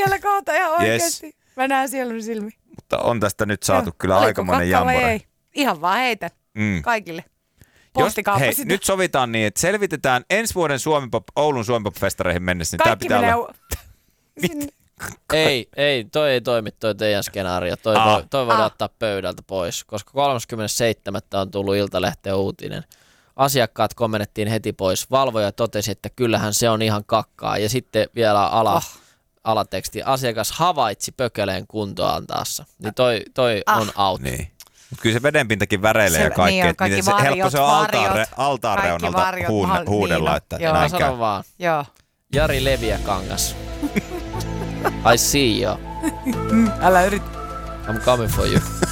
siellä kohta ihan oikeasti. Yes. Mä näen sielun silmiin. Mutta on tästä nyt saatu kyllä aikamoinen jampore. Ihan vaan heitä kaikille. Hei, nyt sovitaan niin, että selvitetään ensi vuoden Oulun Suomi-pop-festareihin mennessä. Niin kaikki pitää Ei, toi ei toimi toi teidän skenaario. Toi voidaan ottaa pöydältä pois, koska 37. on tullut Iltalehteen uutinen. Asiakkaat kommentettiin heti pois. Valvoja totesi, että kyllähän se on ihan kakkaa. Ja sitten vielä alateksti. Asiakas havaitsi pökeleen kuntoa antaassa. Niin toi on out. Niin. Kyllä se vedenpintakin väreilee ja kaikki. Niin kaikki se helppo se on altaanreunalta huudella. Että mä sanon vaan. Joo. Jari Leviäkangas. I see you. Älä yritä. I'm coming for you.